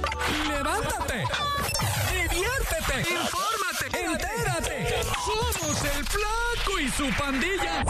Levántate, diviértete, infórmate, entérate. Somos el Flaco y su pandilla.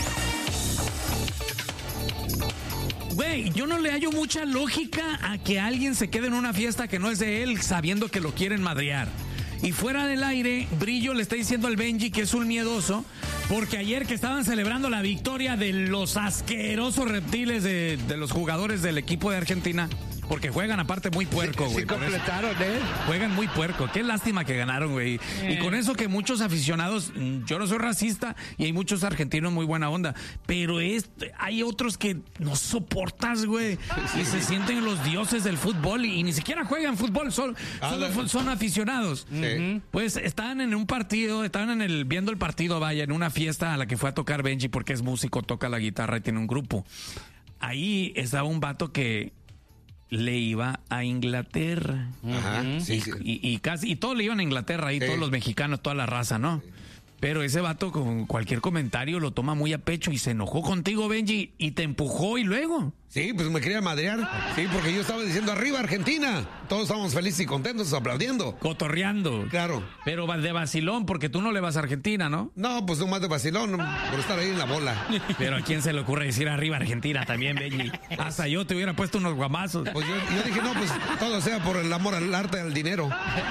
Güey, yo no le hallo mucha lógica a que alguien se quede en una fiesta que no es de él sabiendo que lo quieren madrear. Y fuera del aire, Brillo le está diciendo al Benji que es un miedoso, porque ayer que estaban celebrando la victoria de los asquerosos reptiles de los jugadores del equipo de Argentina, porque juegan aparte muy puerco, güey. Sí completaron, Juegan muy puerco. Qué lástima que ganaron, güey. Y con eso que muchos aficionados, yo no soy racista y hay muchos argentinos muy buena onda, pero hay otros que no soportas, güey. Y se sienten los dioses del fútbol y ni siquiera juegan fútbol, son aficionados. Sí. Pues estaban en un partido, viendo el partido, vaya, en una fiesta a la que fue a tocar Benji porque es músico, toca la guitarra y tiene un grupo. Ahí estaba un vato que le iba a Inglaterra. Ajá, sí. Y todos le iban a Inglaterra ahí, todos los mexicanos, toda la raza, ¿no? Pero ese vato con cualquier comentario lo toma muy a pecho y se enojó contigo, Benji, y te empujó y luego. Sí, pues me quería madrear. Sí, porque yo estaba diciendo arriba Argentina. Todos estábamos felices y contentos, aplaudiendo. Cotorreando. Claro. Pero de vacilón, porque tú no le vas a Argentina, ¿no? No, pues no más de vacilón, por estar ahí en la bola. Pero ¿a quién se le ocurre decir arriba Argentina también, Benji? Hasta yo te hubiera puesto unos guamazos. Pues yo dije, no, pues todo sea por el amor al arte, al dinero.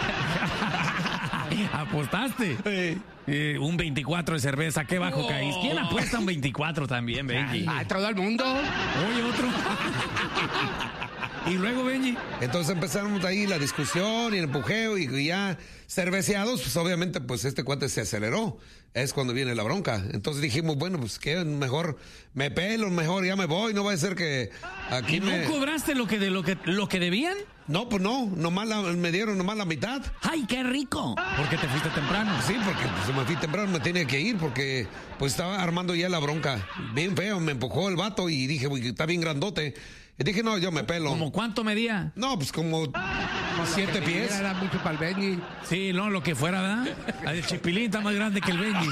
¿Apostaste? Sí. Un 24 de cerveza, qué bajo caís. ¿Quién apuesta un 24 también, Benji? Todo el mundo. Oye, otro. Y luego, Benji. Entonces empezamos ahí la discusión y el empujeo y ya cerveceados, pues obviamente pues este cuate se aceleró. Es cuando viene la bronca. Entonces dijimos, bueno, pues que mejor me pelo, mejor ya me voy, no va a ser que aquí ¿Y no cobraste lo que debían? No, pues no, me dieron nomás la mitad. ¡Ay, qué rico! Porque te fuiste temprano. Sí, porque pues, me fui temprano, me tenía que ir porque pues estaba armando ya la bronca. Bien feo, me empujó el vato y dije, uy, está bien grandote. Y dije, no, yo me pelo. ¿Cómo cuánto medía? No, pues como 7 pies. Era mucho para el Benji. Sí, no, lo que fuera, ¿verdad? El Chipilín está más grande que el Benji.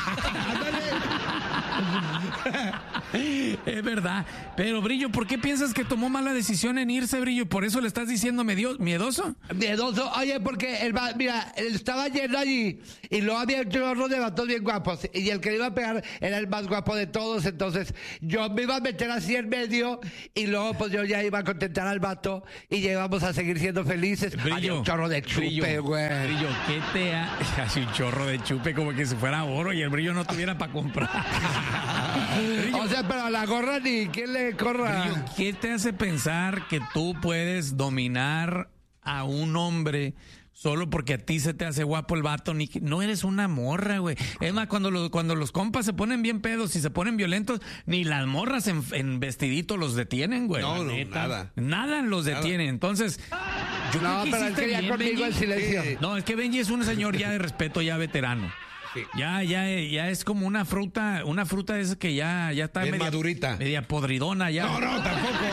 Es verdad. Pero, Brillo, ¿por qué piensas que tomó mala decisión en irse, Brillo? ¿Por eso le estás diciendo miedoso? Miedoso, oye, porque mira, él estaba yendo allí y luego había un chorro de vatos bien guapos y el que le iba a pegar era el más guapo de todos, entonces yo me iba a meter así en medio y luego pues yo ya iba a contentar al vato y ya íbamos a seguir siendo felices. Brillo, había un chorro de chupe, güey. Brillo, ¿qué te hace un chorro de chupe como que si fuera oro y el Brillo no tuviera para comprar? Brillo, O sea, pero a la gorra ni quién le corra. Brillo, ¿qué te hace pensar que tú puedes dominar a un hombre solo porque a ti se te hace guapo el vato? No eres una morra, güey. Es más, cuando los compas se ponen bien pedos y se ponen violentos, ni las morras en vestidito los detienen, güey. No, nada. Nada los detienen. Entonces, yo creo que pero él hiciste quería bien, conmigo Benji. en silencio. No, es que Benji es un señor ya de respeto, ya veterano. Sí. Ya es como una fruta esa que ya está bien madurita. media podridona ya. No, tampoco.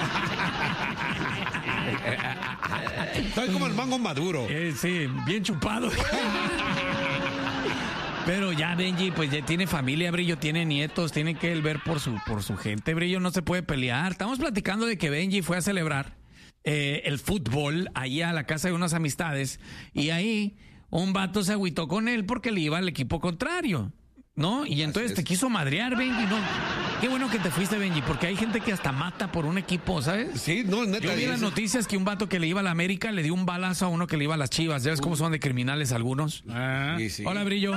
Soy como el mango maduro. Sí, bien chupado. Pero ya Benji, pues ya tiene familia, Brillo, tiene nietos, tiene que él ver por su gente, Brillo, no se puede pelear. Estamos platicando de que Benji fue a celebrar el fútbol ahí a la casa de unas amistades y ahí un vato se agüitó con él porque le iba al equipo contrario, ¿no? Y entonces te quiso madrear, Benji, ¿no? Qué bueno que te fuiste, Benji, porque hay gente que hasta mata por un equipo, ¿sabes? Sí, no, neta. Yo vi las noticias que un vato que le iba a la América le dio un balazo a uno que le iba a las Chivas. ¿Ya ves cómo son de criminales algunos? Sí. Hola, Brillo.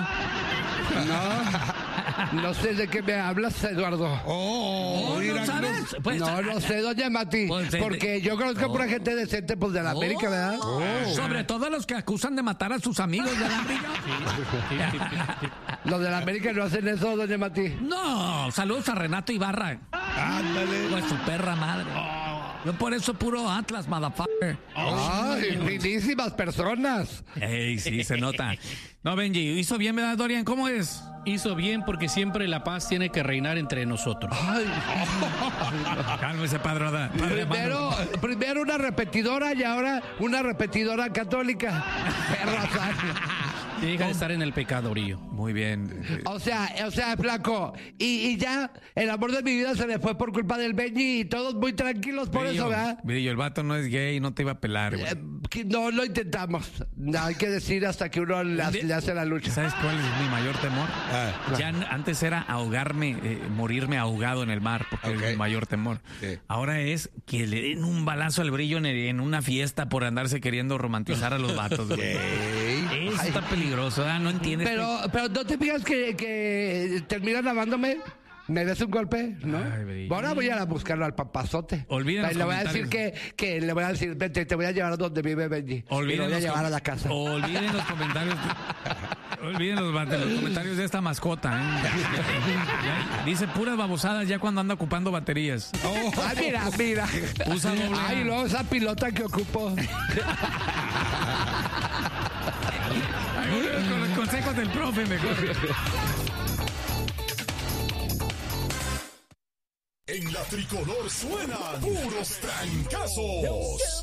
No sé de qué me hablas, Eduardo. ¿No sabes? Pues, no sé, doña Mati. Pues, porque yo conozco pura gente decente, pues, de la América, ¿verdad? Sobre todo los que acusan de matar a sus amigos de la América. Los de la América no hacen eso, doña Mati. No, saludos a Renato Ibarra. Ándale. Pues su perra madre. Yo por eso puro Atlas, motherfucker. Ay, finísimas personas. Ey, sí, se nota. No, Benji, hizo bien, ¿verdad, Dorian? ¿Cómo es? Hizo bien porque siempre la paz tiene que reinar entre nosotros. Ay. Cálmese, padre Primero una repetidora y ahora una repetidora católica. Perra sana. Deja de estar en el pecado, Brillo. Muy bien. O sea, flaco. Y ya el amor de mi vida se me fue por culpa del Benji y todos muy tranquilos por Brillo, eso, ¿verdad? Brillo, el vato no es gay, no te iba a pelar, güey. Que no lo intentamos. No, hay que decir hasta que uno le hace la lucha. ¿Sabes cuál es mi mayor temor? Ya antes era ahogarme, morirme ahogado en el mar, porque es mi mayor temor. Sí. Ahora es que le den un balazo al Brillo en una fiesta por andarse queriendo romantizar a los vatos, güey. Eso está peligroso, ¿eh? No entiendes. Pero no te fijas que terminan amándome. ¿Me des un golpe? ¿No? Ay, ahora voy a ir a buscarlo al papazote. Olviden los le voy a decir comentarios. que le voy a decir, vete, te voy a llevar a donde vive Benji. Y lo voy a llevar a la casa. Olviden los comentarios. Olviden los comentarios de esta mascota, ¿eh? Dice puras babosadas ya cuando anda ocupando baterías. Ay, mira. Usa doble A. Ay, luego esa pilota que ocupo. Con los consejos del profe mejor. En la tricolor suenan puros trancazos.